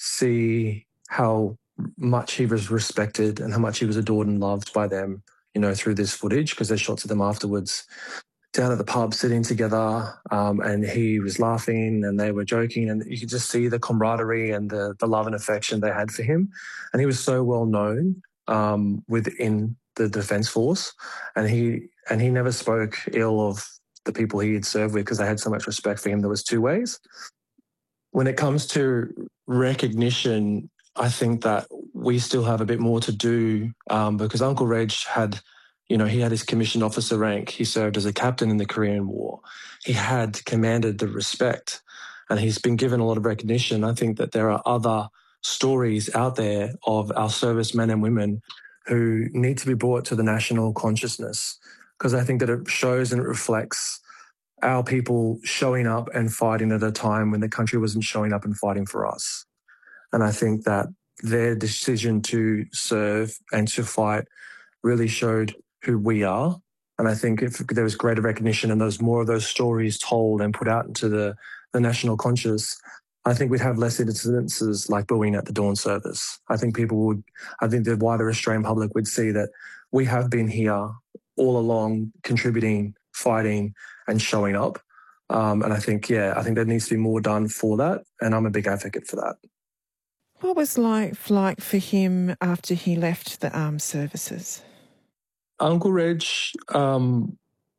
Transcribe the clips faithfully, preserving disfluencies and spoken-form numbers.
see how much he was respected and how much he was adored and loved by them, you know, through this footage, because there's shots of them afterwards down at the pub sitting together, um, and he was laughing and they were joking, and you could just see the camaraderie and the, the love and affection they had for him. And he was so well known um, within the Defence Force, and he and he never spoke ill of the people he had served with because they had so much respect for him. There was two ways. When it comes to recognition, I think that we still have a bit more to do um, because Uncle Reg had, you know, he had his commissioned officer rank. He served as a captain in the Korean War. He had commanded the respect, and he's been given a lot of recognition. I think that there are other stories out there of our servicemen and women who need to be brought to the national consciousness, because I think that it shows and it reflects our people showing up and fighting at a time when the country wasn't showing up and fighting for us. And I think that their decision to serve and to fight really showed who we are. And I think if there was greater recognition and there was more of those stories told and put out into the, the national conscious, I think we'd have less incidences like booing at the dawn service. I think people would, I think the wider Australian public would see that we have been here all along, contributing, fighting, and showing up. Um, and I think, yeah, I think there needs to be more done for that. And I'm a big advocate for that. What was life like for him after he left the armed services? Uncle Reg, um,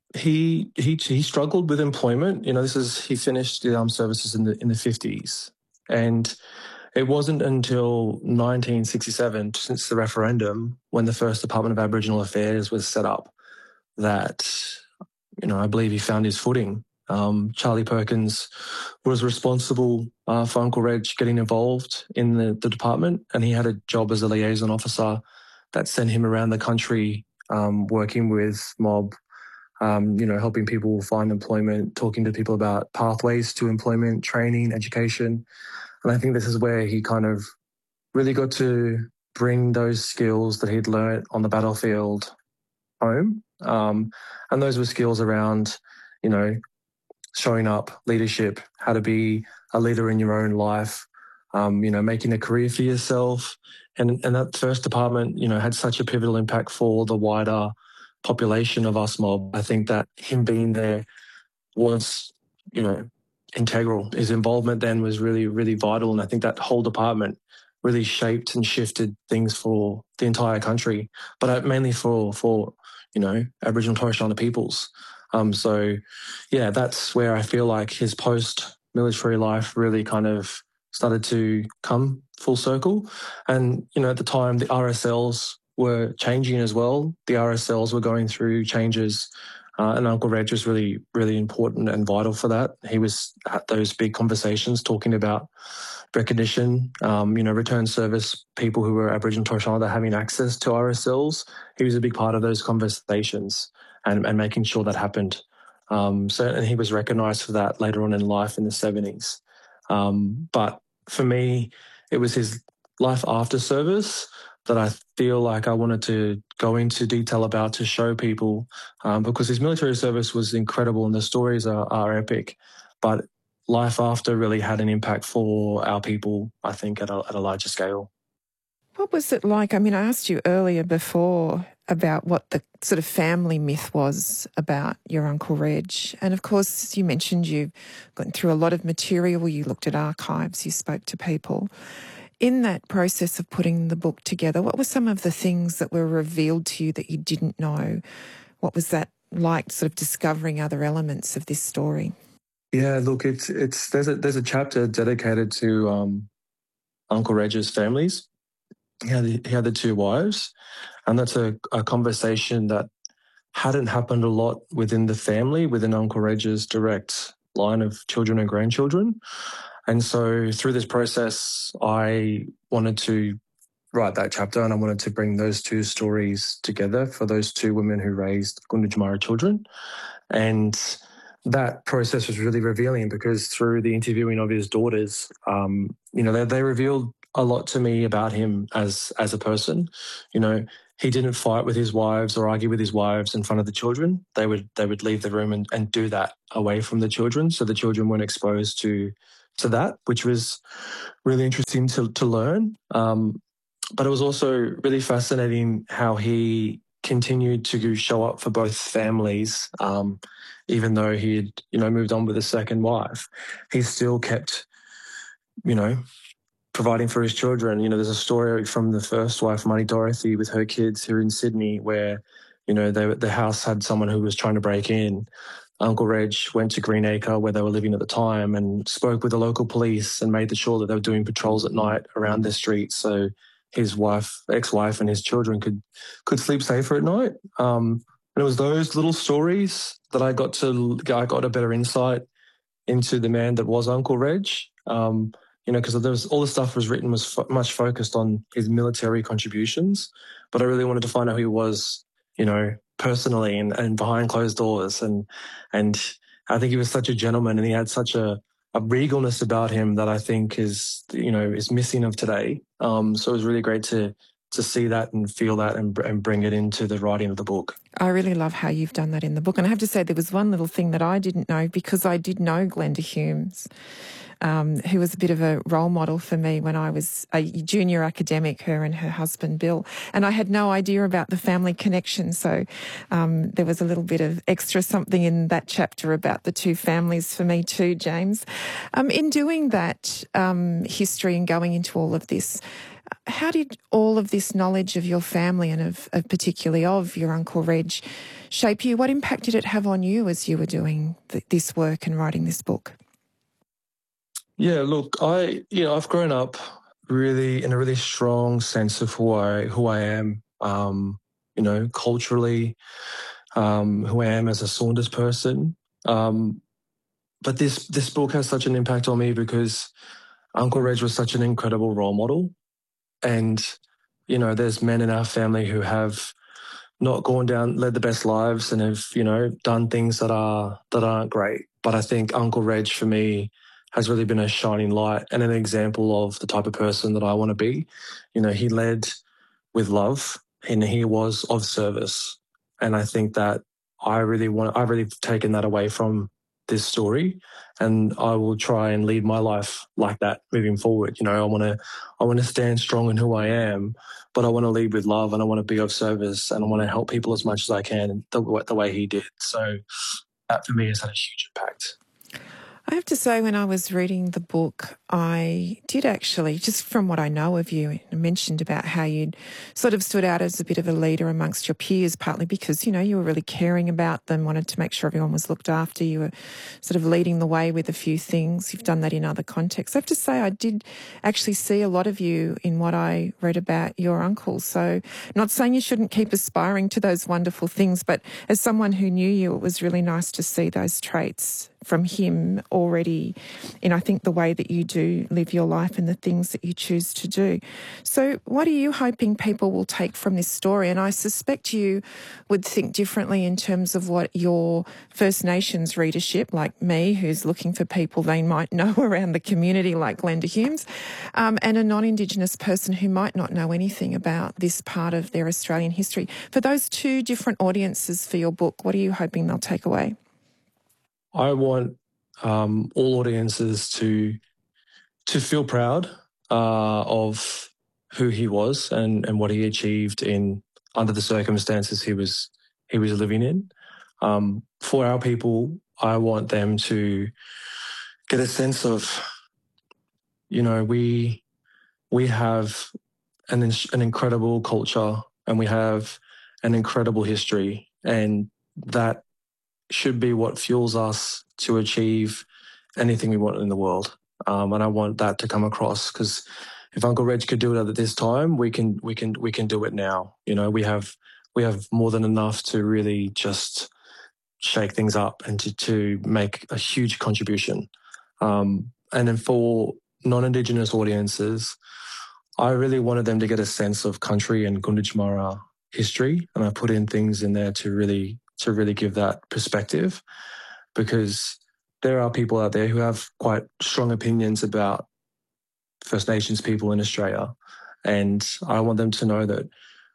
he he he struggled with employment. You know, this is he finished the armed services in the in the fifties, and it wasn't until nineteen sixty-seven, since the referendum, when the first Department of Aboriginal Affairs was set up, that, you know, I believe he found his footing. Um, Charlie Perkins was responsible uh, for Uncle Reg getting involved in the, the department, and he had a job as a liaison officer that sent him around the country um, working with mob, um, you know, helping people find employment, talking to people about pathways to employment, training, education. And I think this is where he kind of really got to bring those skills that he'd learnt on the battlefield home. Um, and those were skills around, you know, showing up, leadership, how to be a leader in your own life, um, you know, making a career for yourself. And, and that first department, you know, had such a pivotal impact for the wider population of us mob. I think that him being there was, you know, integral. His involvement then was really, really vital. And I think that whole department really shaped and shifted things for the entire country, but mainly for, for you know, Aboriginal and Torres Strait Islander peoples. Um, so, yeah, that's where I feel like his post-military life really kind of started to come full circle. And, you know, at the time, the R S Ls were changing as well. The R S Ls were going through changes, uh, and Uncle Reg was really, really important and vital for that. He was at those big conversations talking about recognition, um, you know, return service people who were Aboriginal and Torres Strait Islander having access to R S Ls. He was a big part of those conversations and, and making sure that happened. Um, so, and he was recognised for that later on in life in the seventies. Um, but for me, it was his life after service that I feel like I wanted to go into detail about to show people, um, because his military service was incredible and the stories are, are epic, but life after really had an impact for our people, I think, at a, at a larger scale. What was it like? I mean, I asked you earlier before about what the sort of family myth was about your Uncle Reg. And of course, you mentioned you've gone through a lot of material, you looked at archives, you spoke to people. In that process of putting the book together, what were some of the things that were revealed to you that you didn't know? What was that like, sort of discovering other elements of this story? Yeah, look, it's it's there's a there's a chapter dedicated to um, Uncle Reg's families. He had he had the two wives, and that's a, a conversation that hadn't happened a lot within the family, within Uncle Reg's direct line of children and grandchildren. And so through this process, I wanted to write that chapter, and I wanted to bring those two stories together for those two women who raised Gunditjmara children. And that process was really revealing because through the interviewing of his daughters, um, you know, they, they revealed a lot to me about him as as a person. You know, he didn't fight with his wives or argue with his wives in front of the children. They would they would leave the room and, and do that away from the children, so the children weren't exposed to to that, which was really interesting to to learn. Um, but it was also really fascinating how he continued to show up for both families, um, even though he had, you know, moved on with a second wife. He still kept, you know, providing for his children. You know, there's a story from the first wife, Marty Dorothy, with her kids here in Sydney, where, you know, they, the house had someone who was trying to break in. Uncle Reg went to Greenacre, where they were living at the time, and spoke with the local police and made sure that they were doing patrols at night around their streets, so his wife, ex-wife, and his children could could sleep safer at night. Um, and it was those little stories that I got to I got a better insight into the man that was Uncle Reg. Um, you know, because there was all the stuff was written was fo- much focused on his military contributions, but I really wanted to find out who he was, you know, personally and, and behind closed doors. And and I think he was such a gentleman, and he had such a, a regalness about him that I think is, you know, is missing of today. Um, so it was really great to to see that and feel that and, and bring it into the writing of the book. I really love how you've done that in the book. And I have to say there was one little thing that I didn't know, because I did know Glenda Humes, um, who was a bit of a role model for me when I was a junior academic, her and her husband, Bill. And I had no idea about the family connection. So um, there was a little bit of extra something in that chapter about the two families for me too, James. Um, in doing that um, history and going into all of this, how did all of this knowledge of your family and of, of particularly of your Uncle Reg shape you? What impact did it have on you as you were doing th- this work and writing this book? Yeah, look, I you know I've grown up really in a really strong sense of who I who I am. Um, you know, culturally, um, who I am as a Saunders person. Um, but this this book has such an impact on me because Uncle Reg was such an incredible role model. And, you know, there's men in our family who have not gone down, led the best lives and have, you know, done things that are, that aren't great. But I think Uncle Reg for me has really been a shining light and an example of the type of person that I want to be. You know, he led with love and he was of service. And I think that I really want, I've really taken that away from this story, and I will try and lead my life like that moving forward. You know, I want to, I want to stand strong in who I am, but I want to lead with love and I want to be of service and I want to help people as much as I can the, the way he did. So that for me has had a huge impact. I have to say, when I was reading the book, I did actually, just from what I know of you, I mentioned about how you'd sort of stood out as a bit of a leader amongst your peers, partly because, you know, you were really caring about them, wanted to make sure everyone was looked after. You were sort of leading the way with a few things. You've done that in other contexts. I have to say, I did actually see a lot of you in what I read about your uncle. So not saying you shouldn't keep aspiring to those wonderful things, but as someone who knew you, it was really nice to see those traits from him already in, I think, the way that you do live your life and the things that you choose to do. So what are you hoping people will take from this story? And I suspect you would think differently in terms of what your First Nations readership, like me, who's looking for people they might know around the community, like Glenda Humes, um, and a non-Indigenous person who might not know anything about this part of their Australian history. For those two different audiences for your book, what are you hoping they'll take away? I want um, all audiences to to feel proud uh, of who he was and, and what he achieved in under the circumstances he was he was living in. Um, for our people, I want them to get a sense of, you know, we we have an an incredible culture and we have an incredible history, and that should be what fuels us to achieve anything we want in the world. Um, and I want that to come across, because if Uncle Reg could do it at this time, we can we can we can do it now. You know, we have we have more than enough to really just shake things up and to, to make a huge contribution. Um, and then for non-Indigenous audiences, I really wanted them to get a sense of country and Gunditjmara history, and I put in things in there to really to really give that perspective, because there are people out there who have quite strong opinions about First Nations people in Australia. And I want them to know that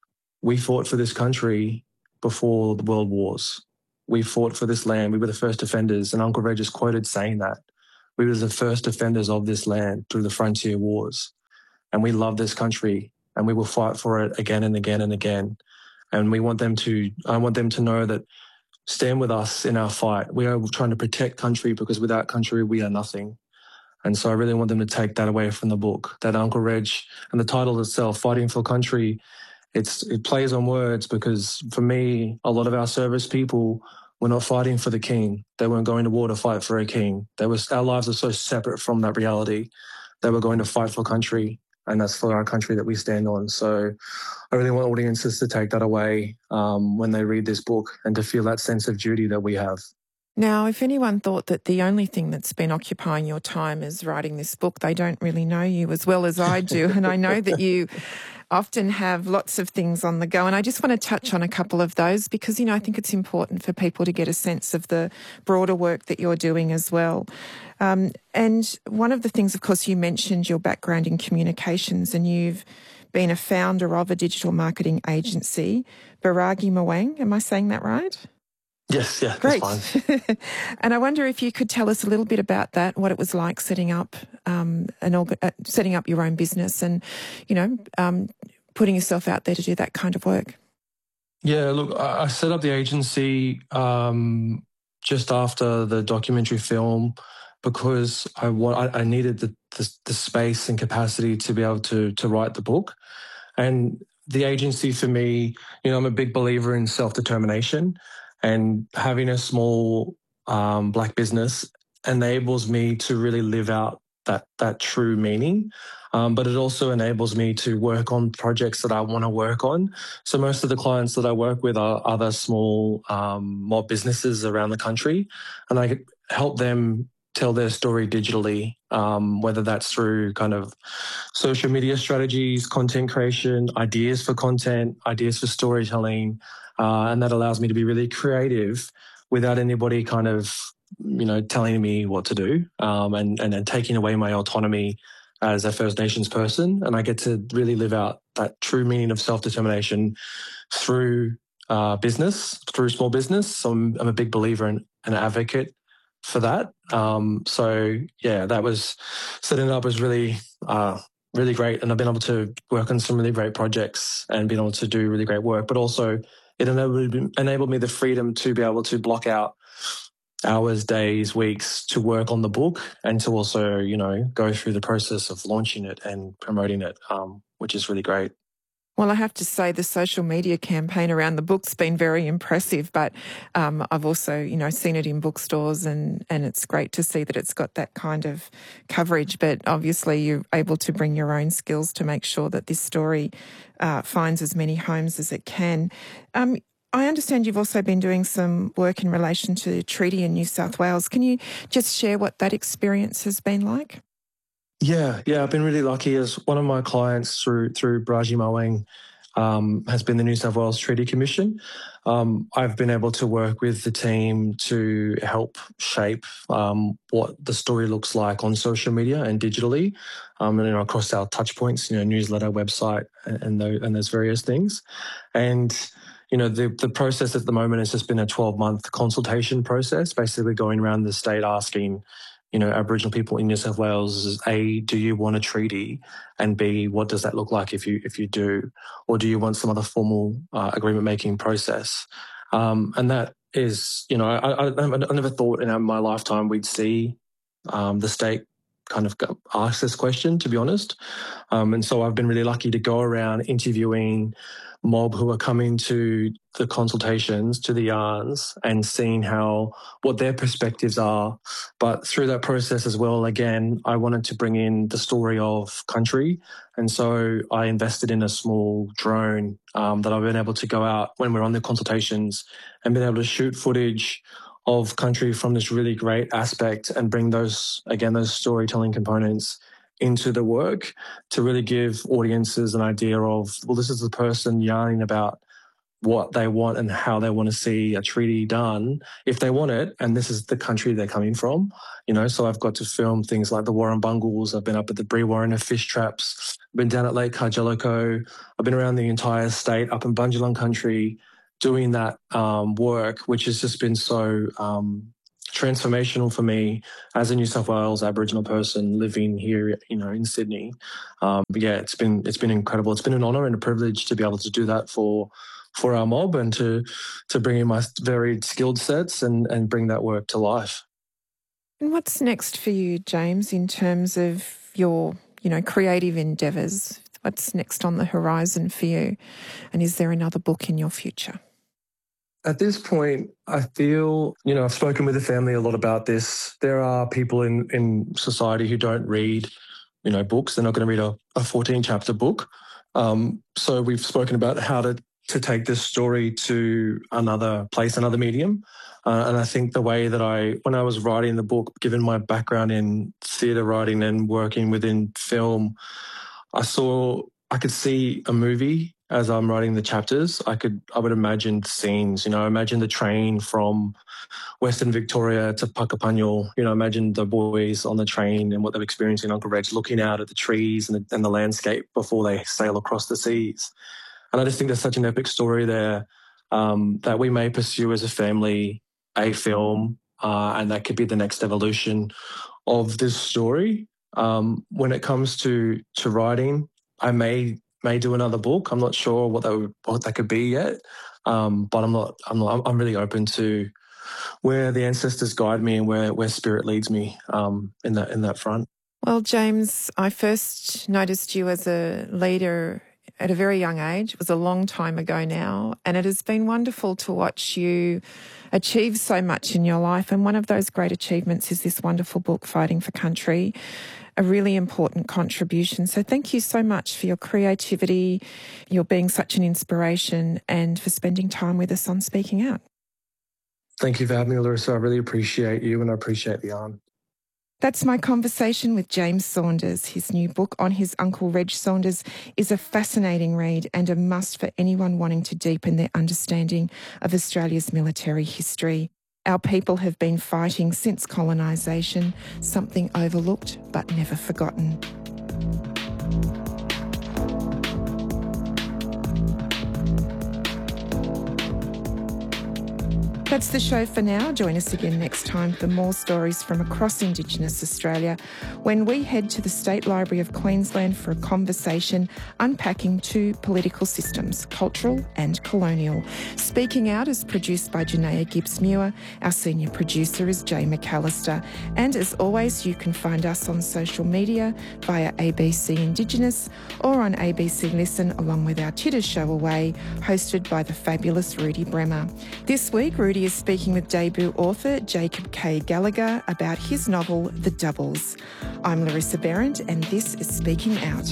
we fought for this country before the world wars. We fought for this land. We were the first defenders. And Uncle Reg is quoted saying that. We were the first defenders of this land through the frontier wars. And we love this country and we will fight for it again and again and again. And we want them to, I want them to know that stand with us in our fight. We are trying to protect country because without country, we are nothing. And so I really want them to take that away from the book, that Uncle Reg and the title itself, Fighting for Country, it's it plays on words because for me, a lot of our service people were not fighting for the king. They weren't going to war to fight for a king. They was, our lives are so separate from that reality. They were going to fight for country, and that's for our country that we stand on. So I really want audiences to take that away um, when they read this book and to feel that sense of duty that we have. Now, if anyone thought that the only thing that's been occupying your time is writing this book, they don't really know you as well as I do. And I know that you often have lots of things on the go. And I just want to touch on a couple of those because, you know, I think it's important for people to get a sense of the broader work that you're doing as well. Um, and one of the things, of course, you mentioned your background in communications, and you've been a founder of a digital marketing agency, Baragi Mawang. Am I saying that right? Yes, yeah, Great. That's fine. And I wonder if you could tell us a little bit about that, what it was like setting up um, an orga- uh, setting up your own business and, you know, um, putting yourself out there to do that kind of work. Yeah, look, I I set up the agency um, just after the documentary film because I wa- I I needed the, the the space and capacity to be able to to write the book. And the agency for me, you know, I'm a big believer in self-determination. And having a small um, black business enables me to really live out that that true meaning. Um, but it also enables me to work on projects that I want to work on. So most of the clients that I work with are other small um, mob businesses around the country, and I help them tell their story digitally, um, whether that's through kind of social media strategies, content creation, ideas for content, ideas for storytelling. Uh, and that allows me to be really creative without anybody kind of, you know, telling me what to do um, and, and, and taking away my autonomy as a First Nations person. And I get to really live out that true meaning of self-determination through uh, business, through small business. So I'm, I'm a big believer and an advocate for that. Um, so, yeah, that was setting it up was really, uh, really great. And I've been able to work on some really great projects and been able to do really great work, but also it enabled, enabled me the freedom to be able to block out hours, days, weeks to work on the book and to also, you know, go through the process of launching it and promoting it, um, which is really great. Well, I have to say the social media campaign around the book's been very impressive, but um, I've also, you know, seen it in bookstores and, and it's great to see that it's got that kind of coverage. But obviously you're able to bring your own skills to make sure that this story uh, finds as many homes as it can. Um, I understand you've also been doing some work in relation to treaty in New South Wales. Can you just share what that experience has been like? Yeah, yeah, I've been really lucky as one of my clients through through Baragi Mawang um, has been the New South Wales Treaty Commission. Um, I've been able to work with the team to help shape um, what the story looks like on social media and digitally, um, and you know, across our touch points, you know, newsletter, website, and and, those, and those various things. And you know, the the process at the moment has just been a twelve month consultation process, basically going around the state asking, you know, Aboriginal people in New South Wales is A, do you want a treaty? And B, what does that look like if you if you do? Or do you want some other formal uh, agreement making process? Um, and that is, you know, I, I, I never thought in my lifetime we'd see um, the state kind of ask this question, to be honest. Um, and so I've been really lucky to go around interviewing mob who are coming to the consultations, to the yarns, and seeing how, what their perspectives are. But through that process as well, again, I wanted to bring in the story of country. And so I invested in a small drone um, that I've been able to go out when we're on the consultations and been able to shoot footage of country from this really great aspect and bring those, again, those storytelling components into the work to really give audiences an idea of, well, this is the person yarning about what they want and how they want to see a treaty done, if they want it, and this is the country they're coming from, you know. So I've got to film things like the Warrumbungles. I've been up at the Brewarrina fish traps. I've been down at Lake Cargellico. I've been around the entire state, up in Bundjalung country, doing that um, work, which has just been so um, transformational for me as a New South Wales Aboriginal person living here, you know, in Sydney. Um, but yeah, it's been it's been incredible. It's been an honour and a privilege to be able to do that for for our mob and to to bring in my varied skilled sets and and bring that work to life. And what's next for you, James, in terms of your, you know, creative endeavours? What's next on the horizon for you? And is there another book in your future? At this point, I feel, you know, I've spoken with the family a lot about this. There are people in, in society who don't read, you know, books. They're not going to read a, a fourteen-chapter book. Um, so we've spoken about how to, to take this story to another place, another medium. Uh, and I think the way that I, when I was writing the book, given my background in theatre writing and working within film, I saw, I could see a movie as I'm writing the chapters. I could, I would imagine scenes, you know, imagine the train from Western Victoria to Puckapunyal, you know, imagine the boys on the train and what they're experiencing in Uncle Reg, looking out at the trees and the, and the landscape before they sail across the seas. And I just think there's such an epic story there um, that we may pursue as a family, a film, uh, and that could be the next evolution of this story. Um, when it comes to to writing, I may may do another book. I'm not sure what that would, what that could be yet, um, but I'm not. I'm not, I'm really open to where the ancestors guide me and where where spirit leads me um, in that in that front. Well, James, I first noticed you as a leader at a very young age. It was a long time ago now, and it has been wonderful to watch you achieve so much in your life. And one of those great achievements is this wonderful book, Fighting for Country, a really important contribution. So thank you so much for your creativity, your being such an inspiration, and for spending time with us on Speaking Out. Thank you for having me, Larissa. I really appreciate you and I appreciate the yarn. That's my conversation with James Saunders. His new book on his Uncle Reg Saunders is a fascinating read and a must for anyone wanting to deepen their understanding of Australia's military history. Our people have been fighting since colonisation, something overlooked but never forgotten. That's the show for now. Join us again next time for more stories from across Indigenous Australia when we head to the State Library of Queensland for a conversation unpacking two political systems, cultural and colonial. Speaking Out is produced by Janaea Gibbs-Muir. Our senior producer is Jay McAllister. And as always, you can find us on social media via A B C Indigenous or on A B C Listen, along with our Titter show Away, hosted by the fabulous Rudy Bremer. This week, Rudy is speaking with debut author Jacob K. Gallagher about his novel, The Doubles. I'm Larissa Behrendt, and this is Speaking Out.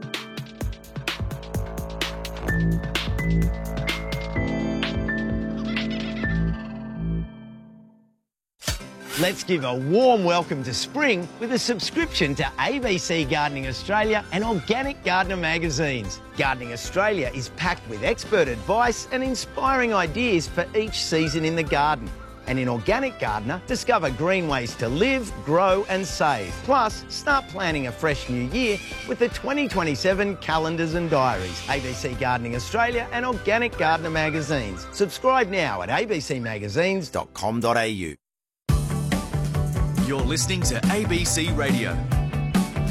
Let's give a warm welcome to spring with a subscription to A B C Gardening Australia and Organic Gardener magazines. Gardening Australia is packed with expert advice and inspiring ideas for each season in the garden. And in Organic Gardener, discover green ways to live, grow and save. Plus, start planning a fresh new year with the twenty twenty-seven calendars and diaries. A B C Gardening Australia and Organic Gardener magazines. Subscribe now at a b c magazines dot com dot a u. You're listening to A B C Radio.